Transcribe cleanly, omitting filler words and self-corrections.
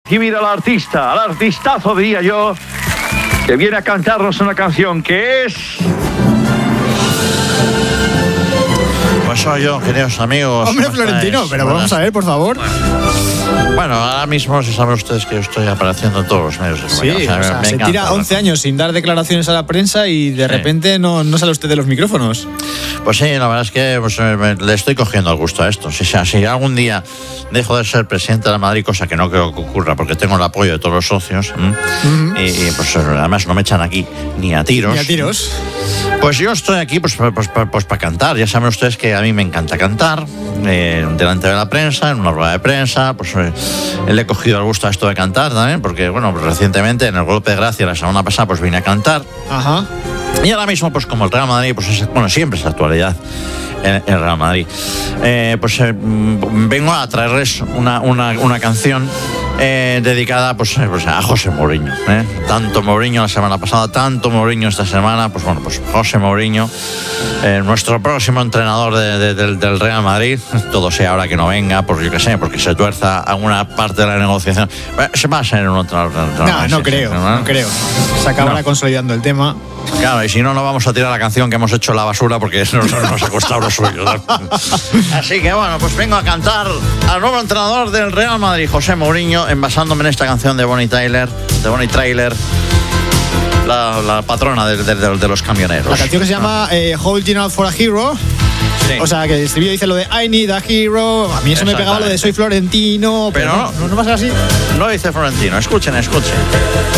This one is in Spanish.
recibir al artistazo diría yo, que viene a cantarnos una canción que es... Pues soy yo, queridos amigos. Hombre, Florentino, pero vamos a ver, por favor. Bueno, ahora mismo si saben ustedes que yo estoy apareciendo en todos los medios de comunicación. Sí, o sea, se tira 11 años sin dar declaraciones a la prensa y de repente no sale usted de los micrófonos. Pues sí, la verdad es que pues, le estoy cogiendo el gusto a esto. Si algún día dejo de ser presidente de la Madrid, cosa que no creo que ocurra porque tengo el apoyo de todos los socios, y pues además no me echan aquí ni a tiros. Ni a tiros. Pues yo estoy aquí pues para cantar. Ya saben ustedes que a mí me encanta cantar delante de la prensa, en una rueda de prensa. Pues le he cogido el gusto a esto de cantar también, porque bueno, pues, recientemente en el Golpe de Gracia la semana pasada pues vine a cantar. Ajá. Y ahora mismo pues como el Real Madrid pues siempre es actualidad en el Real Madrid, vengo a traerles una canción dedicada pues a José Mourinho, tanto Mourinho la semana pasada, tanto Mourinho esta semana, pues bueno, pues José Mourinho, nuestro próximo entrenador del Real Madrid, todo sea ahora que no venga, pues yo qué sé, porque se tuerza alguna parte de la negociación, se va a ser en otro. No creo. Se acabará consolidando el tema. Claro, y si no, no vamos a tirar la canción que hemos hecho en la basura porque nos ha costado lo suyo. Así que bueno, pues vengo a cantar al nuevo entrenador del Real Madrid, José Mourinho, basándome en esta canción de Bonnie Tyler, la patrona de los camioneros. La canción que se llama Holding Out for a Hero. Sí. O sea, que el estribillo dice lo de I need a hero. A mí eso me pegaba lo de soy Florentino. Pero no va a ser así. No dice Florentino. Escuchen.